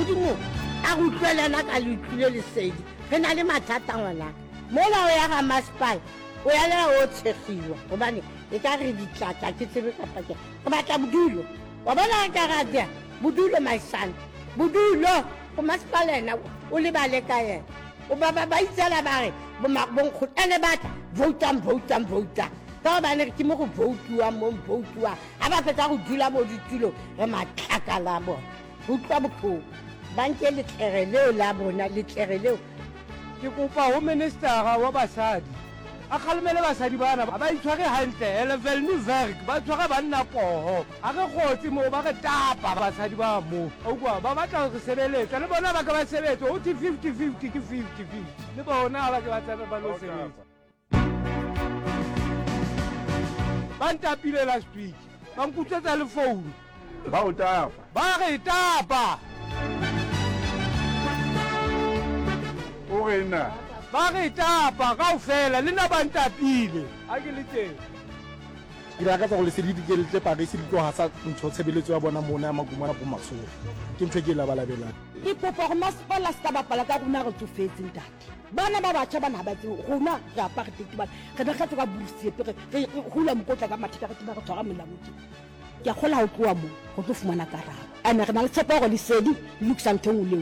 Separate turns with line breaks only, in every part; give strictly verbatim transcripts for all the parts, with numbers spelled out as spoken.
modimo a go utlwelana ka le utlwile lesedi re na le mathata ngwanaka mola o ya ga masepala o ya le o tshegiwa gobane e ka re ditlatla ke tsebe kapa ke go batla bodulo wa bona ka radia bodulo maisana bodulo go masepala ena o le bale ka yena o ba ba ba itsela ba re bo bonkgotlane batla voutang voutang voutang ka ba ne ke mo go voutua mo voutua a ba fetsa go dula mo ditulo re matlhaka la bona go tla botlhoko ba nke letlhere leo la bona letlhere leo
ke kopa ho ministera wa basadi a kgalmele basadi bana ba itshware hantle level ni verk ba tshwara banna poho a re gotsi mo ba re tapa basadi ba mo o kwa ba batla go sebeletsa le bona ba ka ba sebetsa o ti fifty fifty ke fifty fifty le bona ba ke ba tsaba ba lo sebetsa ba ntapile last week ba nkutsetsa le phone
ba o tapa
ba re tapa
o rena
ba re tapa kaofela le na ba ntapile a ke le teng
ke ra ka tsa go le sedidi ke le tle Paris di tloga sa ntho tshebeletso ya bona mona magumana bo masolo ke ntho ke la balabela
ke popo go masepala ska bapala ka rona re tsofetse ntate bana ba batjha bana ba tse rona re apare tete bana re na gatse ka burusie pe re hula mokotla ka mathata re tsena re tshwara melamuti ke a gola go tloa mo go tlo fumana karabo ane re na le tshepo go le sedi luksa nteng o leo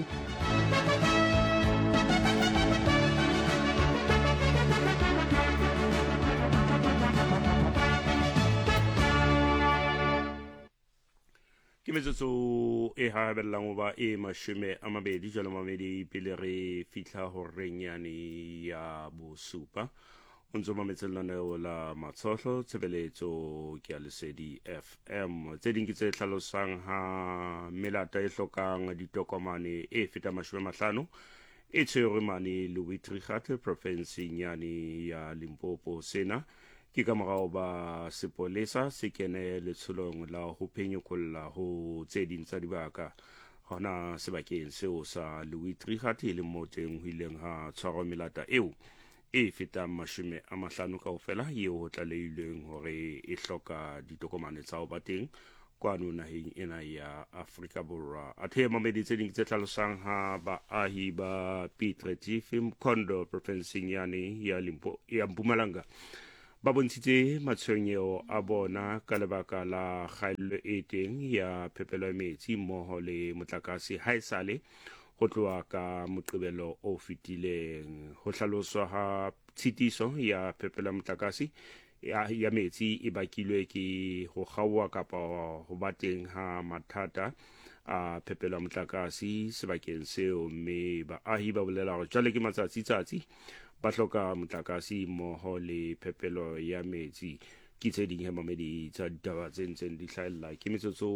ke metsotso e habellang ba e mashome a mabedi jalo mamedi pele re fitla ho renyane ya bosupa o ntse mametselano la matsohlo tshebeletso ke ya lesedi F M tse ding ke tse hlalosang ha melata e hlokang ditokomane e feta mashome mahlano e tshwerwe mane le Witrigat province nyane ya Limpopo sena ke ka morao ba sepolesa se kene letsholong la ho phenyokolla ho tse ding tsa dibaka hona sebakeng seo sa Witrigat le moteng ho ileng ha tshwarwa melata eo e fetang mashome a mahlano kaofela eo ho tlaleilweng hore e hloka ditokomane tsa ho ba teng kwano naheng ena ya Afrika Borwa a the mamedi tse ding tse hlalosang ha baahi ba Piet Retief Mkhondo province nyane ya Limpopo ya Mpumalanga ba bontshitse matshwenyeo a bona ka lebaka la kgaello e teng ya phepelo ya metsi mmoho le motlakase haesale go tloa ka moqebelo o fetileng ho hlaloswa ha tshitiso ya phepelo ya motlakase ya, ya metsi e bakilwe ke go kgaoha kapa ho ba teng ha mathata a phepelo ya motlakase sebakeng seo mme baahi ba bolela hore jwale ke matsatsi tsatsi ba hloka motlakase mmoho le phepelo ya metsi ke tse ding mamedi tsa ditaba tse ntseng di hlahella ke metsotso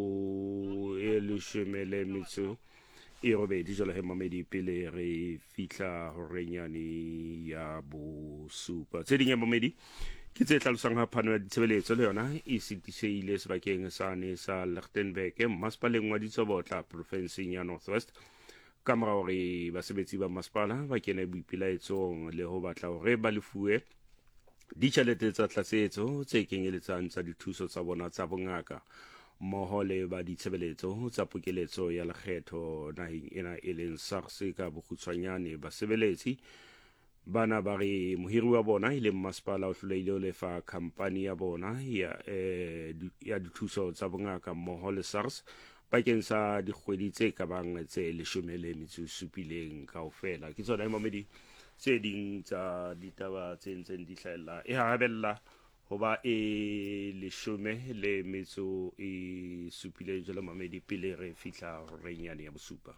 e leshome le metso e robedi jalo he mamedi pele re fitla ho renyane ya bosupa tse ding mamedi ke tse hlalosang ha phano ya ditshebeletso le yona e sitiseile sebakeng sane sa Lichtenburg masepaleng wa Ditsobotla province ya North West ka mora hore basebetsi ba masepala ba kene boipelaetsong le ho batla hore ba lefuwe ditjhelete tsa tlatsetso tse kenyeletsang tsa dithuso tsa bona tsa bongaka mmoho le ba ditshebeletso tsa pokeletso ya lekgetho naheng ena e leng SARS ka bokgutshwanyane basebeletsi bana ba re mohiri wa bona ile masepala o hloleile o lefa company ya bona ya eh, ya dithuso tsa bongaka mmoho le SARS bakeng sa dikgwedi tse ka bang tse leshome le metso supileng kaofela ke tsona mamedi tse ding tsa ditaba tse ntseng di hlahella e habella hoba e leshome le metso e supileng jalo mamedi pele re fitla renyane ya bosupa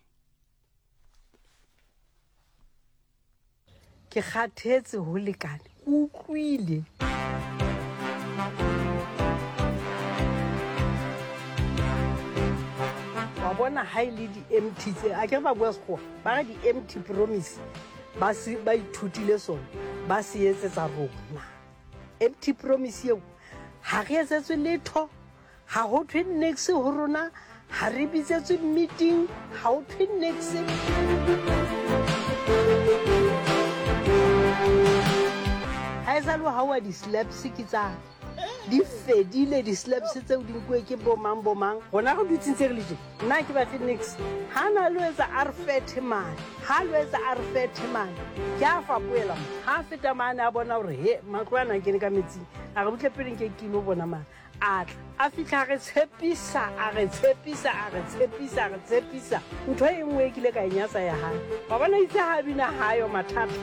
ke kgathetse ho lekane o utlwile wa bona ha ile di-M T tse a ke ba bua sekgowa ba re di-M T promise ba se ba ithutile sona ba se etsetsa rona M T promise eo ha re etsetswe letho ha ho thwe next ho rona ha re bitsetswe meeting ha ho thwe next ha e sa lo ha wa di slaps ke tsa
di fedile di-slabs tseo di nkuwe ke bomang bomang gona go dutsintse re letse nna ke batle nix ga na lo etsa arfetman ga lo etsa arfetman ke a fapoela mo ga feta mane a bona gore he matlwana ke ne ka metsing a re butle peleng ke kile o bona mane a tla a fitlha re tshepisa a re tshepisa a re tshepisa a re tshepisa ntho e nngwe e kile ka enyatsa ya hae wa bona itse ha bina hayo mathata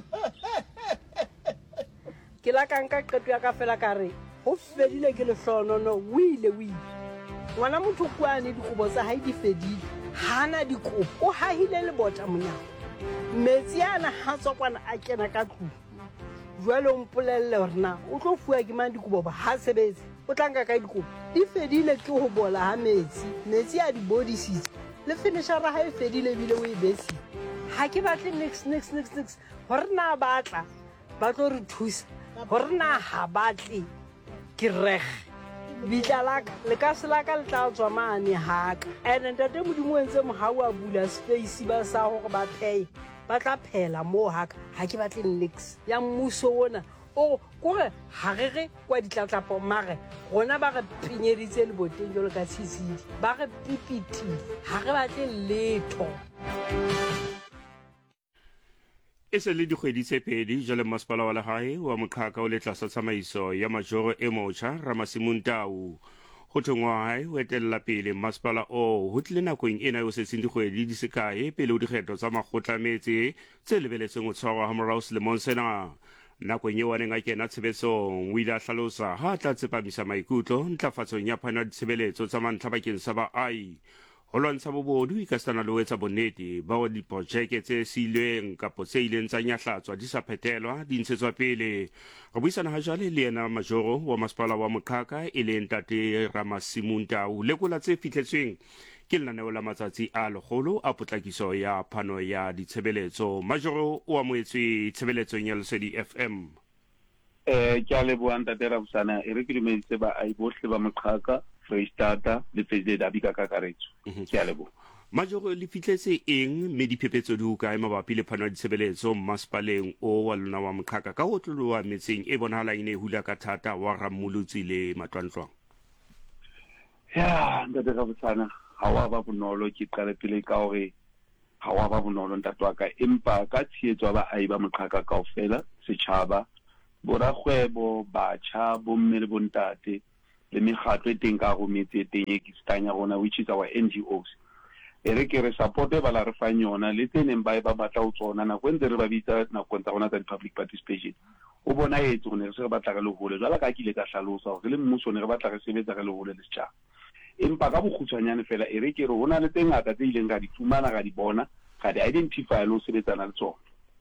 ke la ka nka qeto ya ka fela ka re go fedile ke lehlonono o ile o ile ngwana motho kwane dikobo tsa hae di fedile hana dikobo o hahile le bota monyago metsi ana ha tsokwana a kena ka tlung jwale o mpolelle hore na o tlo fuwa ke mang dikobo ba ha sebetse o tlanka ka dikobo di fedile ke ho bola ha metsi metsi a di bodisitse le finishera ha e fedile bile o e besi ha ke batle next next next next hore na batla ba tlo re thusa hore na ha batle ke rege bitlalaka le ka se la ka le tla tswa mane haka ene ntate modimo entse mohau a bula space ba sa hore ba pay ba tla phela mo haka ha ke batle nix ya mmuso wona o kore ha re re kwa ditlatlapo mare gona ba re pinyeditse le boteng jalo ka tshitsidi ba re pipiti ha re batle letho
e se le dikgwedi tse pedi jale masepala wa lehae wa Moqhaka o le tlasa tsamaiso ya majoro e motjha Ramasimun Tau go thongwa hae o etella pele masepala o ho tlile nakong ena yo setseng dikgwedi di se kae pele o dikgetho tsa makgotlametse tse lebeletseng o tshwarwa ha morao selemong sena nakong eo a neng a kena tshebetsong o ile a hlalosa ha tla tsepamisa maikutlo ntlafatsong ya phano ya ditshebeletso tsa mantlha bakeng sa baahi ho lwantsha bobodu ikasana le ho etsa bonnete ba hore diprojeke tse silweng kapo tse ileng tsa nyahlatswa di sa phethelwa di ntshetswa pele re buisana ha jwale le yena majoro wa masepala wa Moqhaka e leng ntate Ramasimun Tau lekola tse fihletsweng ke lenaneo la matsatsi a lekgolo a potlakiso ya phano ya ditshebeletso majoro o amoetswe tshebeletsong ya Lesedi F M.
eh ke a leboha ntate Ramsana e re ke dumeditse ba ai bohle ba Moqhaka Freistata le President Abika Kakaretso ke a leboha
majoro le fitletse eng me diphephetso di ho kae mabapi le phano ya ditshebeletso masepaleng o wa lona wa Moqhaka ka ho tloloha metseng e bonahalang ine hula ka thata wa Ramolotsi le Matlwantlwang
ya ntate Ramsana ha wa ba bonolo ke qale pele ka hore ha wa ba bonolo ntate wa ka empa ka tshietswa ba ai ba Moqhaka kaofela setjhaba borakgwebo batjha bomme le bontate le mekgatlo e teng ka go metse teng e kistanya rona which is our N G Os e re ke re supporte ba la re fang yona le tseneng ba ba batla ho tsona na go ntse re ba bitsa na go ntse rona tsa public participation o bona e tsone re se re batla re le hole jwala ka kile ka hlalosa hore le mmuso ne re batla re sebetsa re le hole le setjhaba empa ka bokgutshwanyane fela e re ke re hona le teng ngata tse ileng ga di fumana ga di bona ga di identify le ho sebetsana le tsona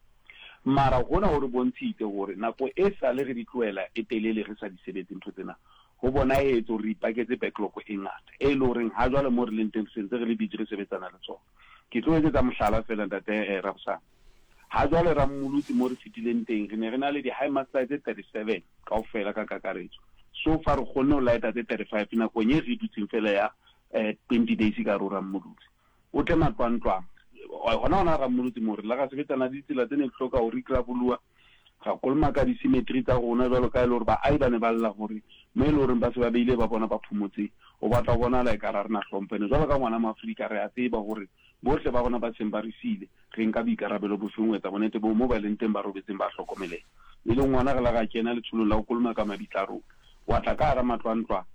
mara gona hore bontshitse hore nako e sa le re di tloela e telele re sa di sebetse ntho tsena ho bona e tso re ipaketse backlog e ngata e le hore ha jwale mo re leng teng sentse re le bitse re sebetsana le tsona ke tlo etsa mohlala fela ntate Ramsana ha jwale Ramolotsi mo re fitileng teng re ne re na le di high master tse thirty-seven kaofela ka kakaretso so far go nne o laeta tse thirty-five nakong e re dutseng fela ya twenty days ka ro Ramolotsi o tle Matlwantlwang hona hona Ramolotsi mo re la ga sebetsana di tsela tsene hloka ho rikrabulwa ga kolma ka di symmetry tsa rona jwalo ka ile hore ba ai ba ne ba lla hore mo ile hore ba se ba beile ba bona ba phumotse o batla bona la ka rarna hlompene jwalo ka ngwana maAfrika re a tseba hore bohle ba bona ba tseng ba risile re nka boikarabelo bo fengwe tsa bonete bo mo ba leng teng ba robetseng ba hlokomele ile ngwana re la ga kena le tsholo la go kolma ka mabitla ro wa tla ka ra Matlwantlwa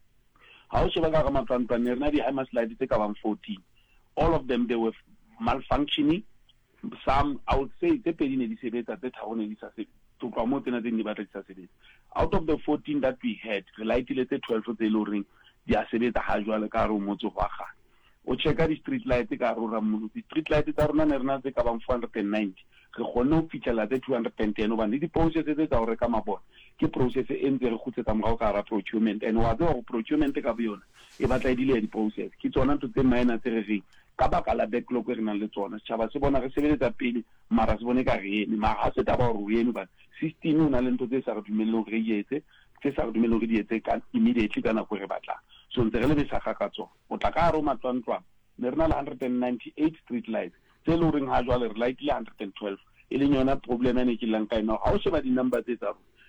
ha o sheba ka ra Matlwantlwa ne rena di high slide tse ka bang fourteen all of them they were malfunctioning some I would say tse pedi ne di sebetsa tse tharo ne di sa sebetsa to tloa mo tsena tse di batla di sa sebetsa out of the fourteen that we had re lightile tse twelve tse le ring di a sebetsa ha jwale ka ro motso go aga o checka di street lights ka ro Ramolotsi street lights tsa rona ne rena tse ka bang four hundred ninety re gone ho fitlhela tse two hundred ten o ba le di process tse tsa hore ka mabona ke process e ntse re khutsetsa mogao ka ra procurement and wa tsa go procurement ka beyona e batla e dile di process ke tsona ntse minor tse re re ka baka la backlog re nang le tsona setjhaba se bona re sebeletsa pele mara se bone ka re ene mara se taba hore re ene ba system o na le ntho tse sa re dumelleng re etse tse sa re dumelleng re di etse ka immediately ka nako re batla so ntse re le be sa ga ka tsona o tla ka ro Matlwantlwang ne re na le one hundred ninety-eight street lights tse le reng ha jwale re lightile one hundred twelve e le yona problem ene ke lang ka ina ha o sheba di number tse tsa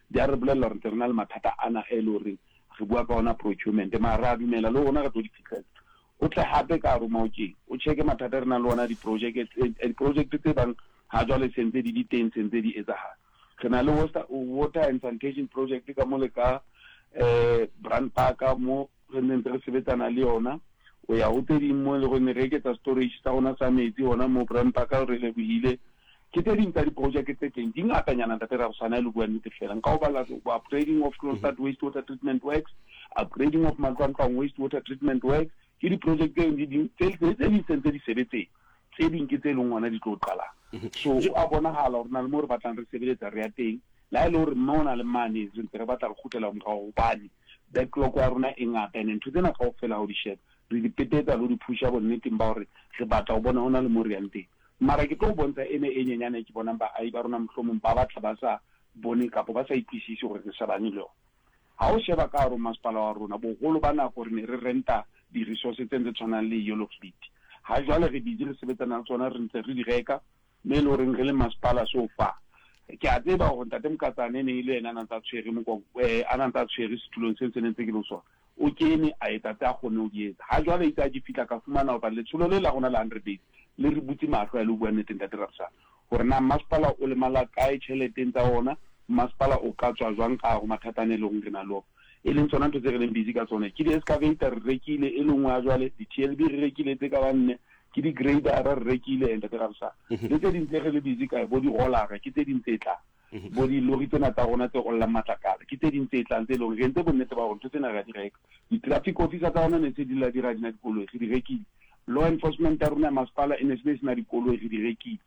di a re bolelela gore ntse re na le mathata ana e le gore re bua ka ona procurement mara ra dumela le gona re tlo di fitlhela o tle hape ka ro maokeng o cheke mathata re na le ona di-project di-project tse bang ha jwale sentse di di teng sentse di etsahala re na le water and sanitation project ka mo le ka eh Brand Park mo re ntse re sebetsana le yona o ya o tse ding mo le go ne re eketsa storage sa ona sa metsi ona mo Brand Park re le buile ke tse ding tsa di-project tse teng di ngatanyana ntate ra go sana le bua nnete fela nka o bala upgrading of Kroonstad wastewater treatment works upgrading of Mankwantla wastewater treatment works ke di-project tse ding tse di sentse di sebetseng tse ding ke tse leng ngwana di tlo qala so a bonagala gore na le mo re batlang re sebeletsa re ya teng la ile gore mo na le mane re ntse re batla go khutela mo ga go bane backlog ya rona e ngata ene ntho tsena ka go fela go di sheba re di petetsa le di pusha bo nneteng ba gore re batla go bona ona le mo re yang teng mara ke tlo bontsha ene e nyenyane ke bonang ba ai ba rona mohlomong ba batla ba sa bone kapo ba sa itlisise gore re sa bane le ha o sheba ka ro masepala wa rona bogolo ba nako re ne re renta di-resources tse ntse tshwanang le yellow fleet ha jwale re di dire sebetsana tsona re ntse re di reka me le gore re le masepala so fa ke a tseba gore ntate Mkatsane ne ile ena nantsa tshwere mo eh ana ntsa tshwere setulong se se nentse ke lo sona o kene a etsa tsa gone o di etsa ha jwale itse di fitla ka fumana ba le tsholo le la gona la one hundred days le re butse mahlo a le bua nnete ntate Rapsa gore na masepala o le mala kae tšheleteng tsa ona masepala o ka tswa jwang ka go mathatane le go rena lo e leng tsona ntse re leng busy ka tsone ke di-excavator re rekile e lengwe a jwale di-T L B re rekile tse ka banne ke di-grader re rekile and ntate Rapsa le tse dintse re le busy ka bo di-rollara ke tse dintse tla bo di-lori tsena tsa rona tse gollang matlakala ke tse dintse tlang tse leng re ntse bonnete ba gore ntho tsena re di reka di-traffic officer tsa rona ne tse di la dira dina dikoloi re di rekile law enforcement ya rona masepala e ne se na dikoloi re di rekile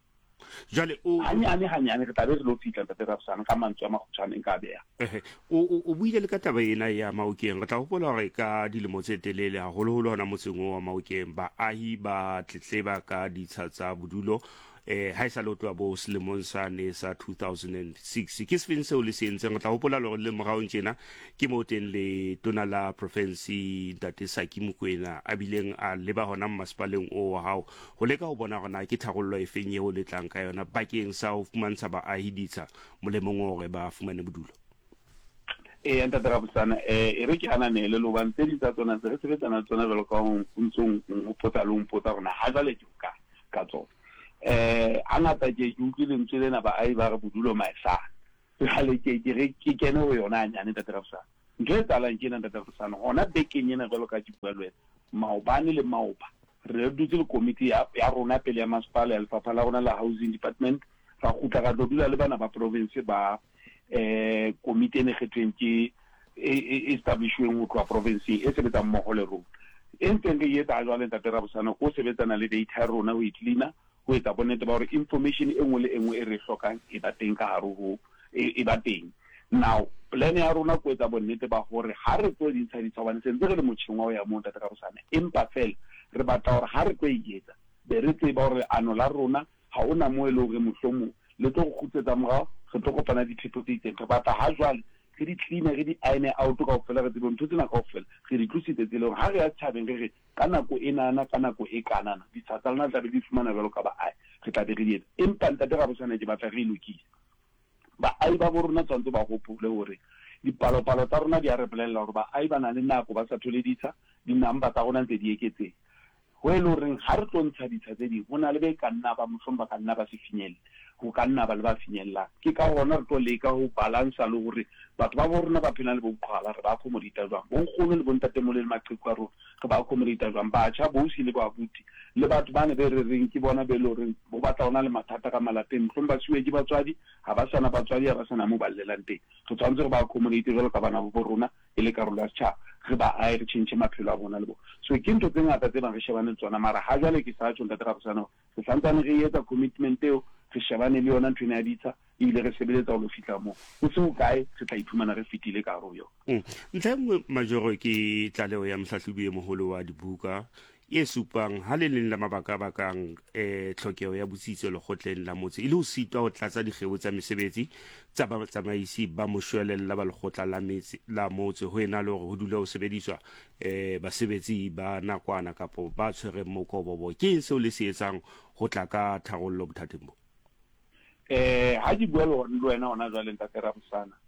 jale o
hanyane hanyane re tabe re lo fitla ntate Rapsana ka mantswe a magutshwane nka beya
ehe o o buile le ka taba ena ya Maokeng re tla gopola gore ka dilemo tse telele haholo-holo hona motseng wa Maokeng ba ahi ba tletleba ka ditsha tsa bodulo eh ha isa lotwa bo selemong sa ne sa two thousand six ke sefeng seo le se ntseng re tla gopola le le moraong tjena ke mo teng le tona la province Ntate Saki Mokoena a bileng a leba hona masepaleng o wa hao go leka go bona gona ke thagollo e feng yeo le tlang ka yona bakeng sa go fumantsha ba ahi ditsa molemong gore ba fumane bodulo
e enta tera busana e re ke ananele lo bantse di tsa tsona re sebetsana tsona jalo ka go ntsong go potsa lo mpotsa gona ha jale ke ka ka tsona eh angata ke ke utlwile ntse lena ba ai ba re bodulo maesa ha le ke ke re ke kene ho yona nyane tsa tera busana ntse tsalang ke nna tsa busana ona bekeng yena jalo ka ke bua le maobane le maopa re dutse le committee ya ya rona pele ya masepala ya lefapha la rona la housing department ra khutla ka dula le bana ba province ba eh committee ne kgethweng ke establishweng ho tloa province e sebetsang mmogo le rona ente nge yeta jwale ntate Rabusana go sebetsana le data rona ho itlina go etsa bonnete ba gore information e nngwe le engwe e re hlokang e ba teng ka hare ho e ba teng now plan ya rona go etsa bonnete ba gore ha re tlo di ntsha di tsabane sentse re le motšheng wa ya mo ntate Rabusana empa fela re batla gore ha re tlo ietsa be re tseba gore ano la rona ha ona mo e le gore mohlomong le tlo go khutsetsa morago re tlo kopana dithetho tse itseng re batla ha jwale re di cleaner re di ine out ka ofela re tsebong ntho tsena ka ofela re di tlusitse tsele ha re ya tshabeng re re ka nako e nana ka nako e kanana di tsatsa lena tla di fumana jalo ka ba ai re tla be re dietsa empa ntate Rabusana ke batla re lokise ba ai ba borona tsantse ba gopole hore dipalopalo tsa rona di a re bolella hore ba ai ba na le nako ba sa tholeditsa di-number tsa rona ntse di eketseng go e le goreng ga re tlo ntsha ditsha tse dingwe go na le be ka nna ba mohlomong ba ka nna ba se finyelle go ka nna ba le ba finyellang ke ka gona re tlo leka go balansa le gore batho ba borona ba phela le boqhwala re ba accommodate jwang bonkgono le bontatemole le maqheku a rona re ba accommodate jwang batjha bosi le babuti le batho ba ne be re reng ke bona be le gore bo batla ona le mathata ka malapeng mohlomong ba siwe ke batswadi ga ba sana batswadi ga ba sana mo ba llelang teng re tshwanetse re ba accommodate jalo ka bana bo rona e le karolo ya setšhaba re ba a re change maphelo a bona le bo so ke ntho tse ngata tse bang re shebane le tsona mara ha jwale ke sa tšo ntate Rabusana re santsane re etsa commitment eo re shebane le yona ntho ena ya ditsha ebile re sebeletsa go lo fitlha mo o se o kae re tla iphumana re fitile ka garo yo
ntlha nngwe majoro ke tlaleo ya mohlahlobi e moholo wa dibuka e supang ha le leng la mabaka bakang eh tlhokego ya botsitso le gotleng la motse ile ho sitwa go tlatsa dikgeo tsa mesebetsi tsa ba tsamaisi ba moshwelella ba legotla la metsi la motse ho ena le go dula ho sebediswa eh basebetsi ba nakwana kapo ba tshwere mokobo bo ke se o le se etsang go tla ka tharollo bothateng bo
eh ha di bua le wena ona jwale ntate Rabusana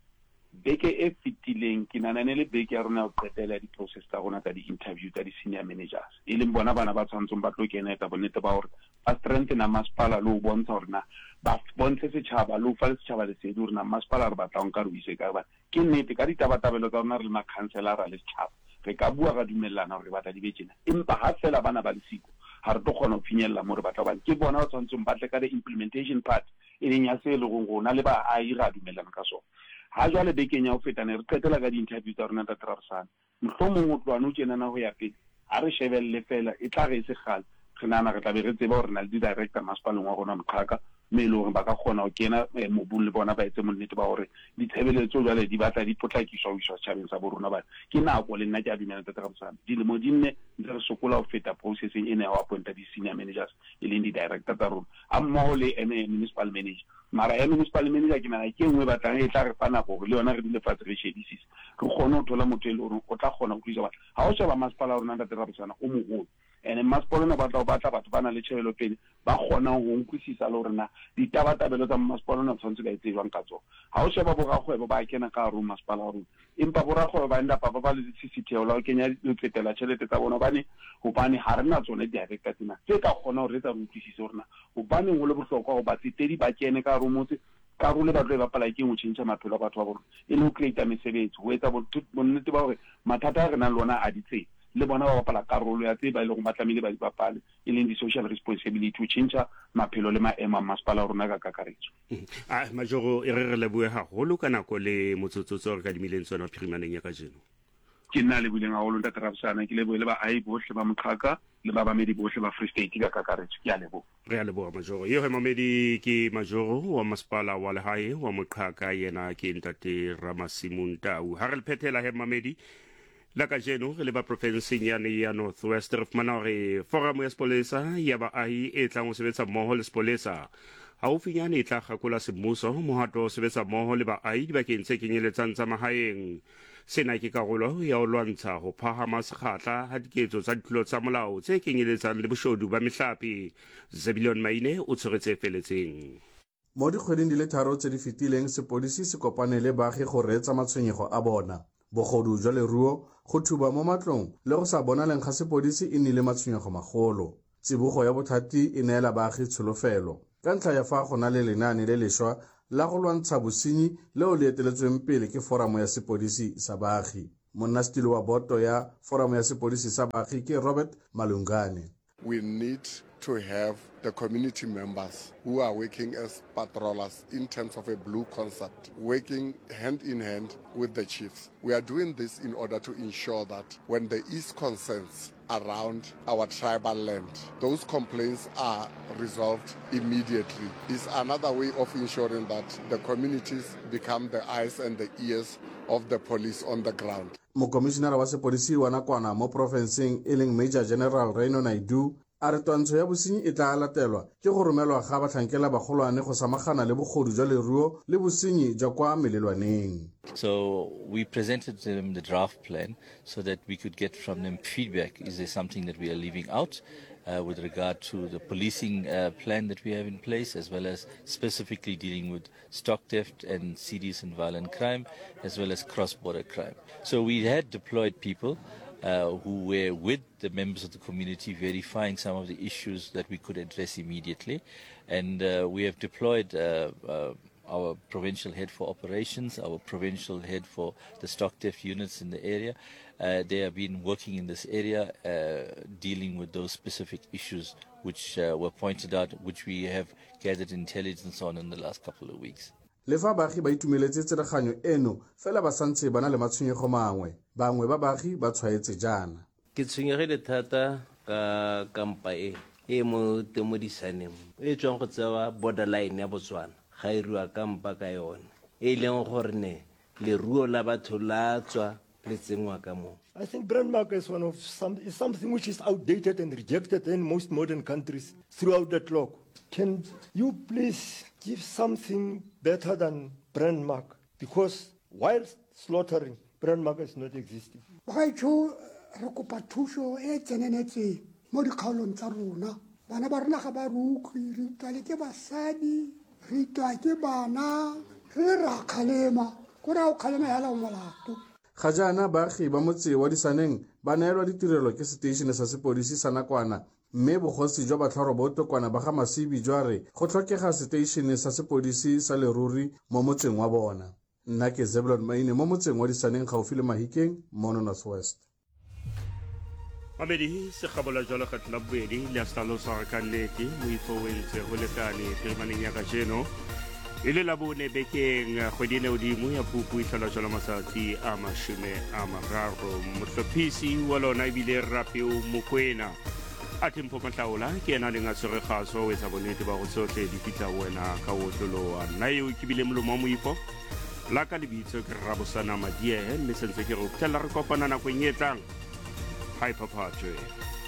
beke e fetileng ke nanane le beke ya rona o qetela di-process tsa rona tsa di-interview tsa di-senior managers e leng bona bana ba tshwantseng ba tlo kena etsa bonnete ba gore ba strengthena masepala le go bontsha gore na ba bontshe setšhaba le go fa le setšhaba lesedi gore na masepala re batlang ka re o ise ka ba ke nnete ka ditabatabelo tsa rona re le makhanselara le setšhaba re ka bua ka dumelelana gore re batla di be tjena empa ha fela bana ba le siko ga re tlo kgona go finyella mo re batla bane ke bona ba tshwantseng ba tle ka the implementation part e leng ya se e le gong rona le ba ai ra dumelelana ka sone ha jwale bekeng ya go fetane re qetela ka di-interview tsa rona tsa traversana mohlomong o tloane o tjenana go ya pele ga re shebelele fela e tla re e se gale re nana re tla be re tseba gore na le di-director masepaleng wa rona moqhaka mme e le gore ba ka kgona go kena mobung le bona ba etse monnete ba gore ditshebeletso jwale di batla di potlakiswa go iswa setšhabeng sa borona bane ke nako le nna ke a dumela tsa traversana dilemo di nne ntse re sokola go feta processing e ne ya go appointa di-senior managers e leng di-director tsa rona a mmogo le municipal manager mara ya municipal manager ke nana ke nngwe batlang e tla re fa nako gore le yona re dile fatshe re shebisisa re kgone go thola motho e le gore o tla kgona go tlisa batho ga o sheba masepala wa rona ka traversana o mogolo and masepala ona batla go batla batho ba na le tšhebelo pele ba kgonang go utlwisisa le gore na ditabatabelo tsa masepala ona tshwanetse ka e tsejwang ka tsona ga o sheba borakgwebo ba kena ka gare go masepala wa rona empa borakgwebo ba endapa ba ba le C C T V la go kenya letsetela tšhelete tsa bona gobane gobane ga re na tsone director tsena tse ka kgona gore re tsa re utlwisise gore na gobaneng go le bohlokwa go batsetedi ba kene ka gare motse karolo ba tlo e bapala ke go change maphelo a batho ba bona e le go create mesebetsi go etsa bonnete ba gore mathata a re nang le ona a ditsela le bona ba bapala karolo ya tse ba ile go ba tlamehile ba di bapale e leng di-social responsibility to change maphelo le maemo a masepala rona ka kakaretso
a majoro e re re leboe gagolo ka nako le motsotsotso re ka dimileng tsona phirimaneng ya ka jeno
ke nna le buileng gagolo nta traversana ke leboe le baai botlhe ba moqhaka le ba bamedi botlhe ba Free State ka kakaretso ke a leboga
re a leboga majoro yo he mamedi ke majoro wa masepala wa lehae wa moqhaka yena ke ntate Ramasimun Tau ha re le phethela he mamedi la ka jeno re le ba profenseng ya ya North West re fumana gore forum ya sepolesa ya baahi e tlang go sebetsa mmogo le sepolesa haufinyane e tla gakola semmuso mohato o sebetsa mmogo le baahi dibakeng tse kenyeletsang tsa magaeng sena ke karolo ya o lwantsha go phahama sekgatla ha diketso tsa ditlolo tsa molao tse kenyeletsang le boshodu ba mehlape Zebilon Maine o tshwaretse feletseng
mo dikgweding di le tharo tse di fetileng sepodisi se kopane le baagi go reetsa matshwenyego a bona bogodu jwa leruo go thuba mo matlong le go sa bonaleng ga sepodisi e nnile matshwenyego magolo tsibogo ya bothati e neela baagi tsholofelo ka ntlha ya fa go na le lenaane le lešwa la go lwantsha bosenyi leo le eteletsweng pele ke foramo ya sepodisi sa baagi monnasetilo wa boto ya foramo ya sepodisi sa baagi ke Robert Malungane.
We need to have the community members who are working as patrollers in terms of a blue concept, working hand in hand with the chiefs. We are doing this in order to ensure that when there is concerns around our tribal land, those complaints are resolved immediately. It's another way of ensuring that the communities become the eyes and the ears of the police on the ground.
Mokomishinara wa sepodisi wa nakwana mo profenseng e leng Major General Reno Naidu a re twantsho ya bosenyi e tla latelwa ke go romelwa ga batlhankela bagolwane go samagana le bogodu jwa leruo le bosenyi jwa kwa melelwaneng.
So we presented them the draft plan so that we could get from them feedback. Is there something that we are leaving out uh, with regard to the policing uh, plan that we have in place, as well as specifically dealing with stock theft and serious and violent crime, as well as cross-border crime. So we had deployed people Uh, who were with the members of the community verifying some of the issues that we could address immediately. And uh, we have deployed uh, uh, our provincial head for operations, our provincial head for the stock theft units in the area. Uh, they have been working in this area uh, dealing with those specific issues which uh, were pointed out, which we have gathered intelligence on in the last couple of weeks.
Le fa baagi ba itumeletse tsereganyo eno fela ba santse ba na le matshwenyego mangwe bangwe ba baagi ba tshwaetse jana
ke tshwenyegile thata ka kampa e e mo temodisaneng e tswang go tsewa borderline ya Botswana ga e rua kampa ka yone e leng gore ne le ruo la batho la tswa le tsengwa ka mo.
I think Brandmark is one of some is something which is outdated and rejected in most modern countries throughout the clock. Can you please give something better than Brandmark? Because while slaughtering, Brandmark is not existing.
Bagaetsho re kopa thuso e tsenenetseng mo dikgaolong tsa rona. Bana ba rona ga ba rukwi, re itwa ke basadi, re itwa ke bana, re ra khalema. ko ra o kgaleme hela o molato
ga jaana baagi ba motse wa Disaneng ba neelwa ditirelo ke seteišene sa sepodisi sa nakwana mme bogosi jwa batlharo bootokwana ba ga Masibi jwa re go tlhokega seteišene sa sepodisi sa leruri mo motseng wa bona. Nna ke Zebulon Maine mo motseng wa Disaneng gaufi le Mahikeng mono North West.
Mamedi se kgabola jalo ka tla bobedi le a stalosa ka nnete moifo o entse go lekane tirimaneng ya kajeno e le labone bekeng kgwedi ene odimo ya Phupu e tlhola jalo matsatsi a mashome a mararo. Mohlophisi wa lona ebile Rapio Mokoena a Tempho Matlaola ke ena leng a tshwere kgaso o etsa bonnete ba go tsotlhe di fitla wena ka otloloa. Nna eo ke bile molomo wa moifo la ka lebitso ke Rabosana Madiehe mme sentse ke re o phelela re kopana nakong e tlang. Hi Papa Joy.